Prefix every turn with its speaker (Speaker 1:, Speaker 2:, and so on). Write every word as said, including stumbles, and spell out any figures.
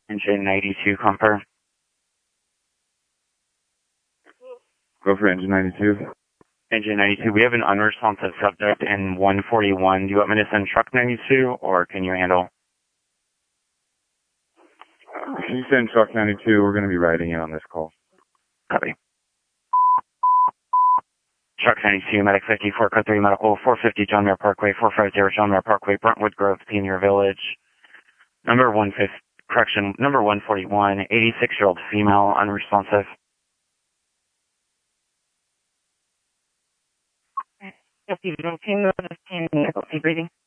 Speaker 1: Engine ninety-two, confirm.
Speaker 2: Go for engine ninety-two.
Speaker 1: Engine ninety-two, we have an unresponsive subject in one forty-one. Do you want me to send truck ninety-two, or can you handle?
Speaker 2: Can you send truck ninety-two? We're going to be riding in on this call.
Speaker 1: Copy. Truck ninety-two, Medic fifty-four, code three, Medical, four fifty John Muir Parkway, four fifty John Muir Parkway, Brentwood Grove, Senior Village. Number one fifty, correction, number one forty-one, eighty-six-year-old female, unresponsive.
Speaker 3: If you don't see breathing.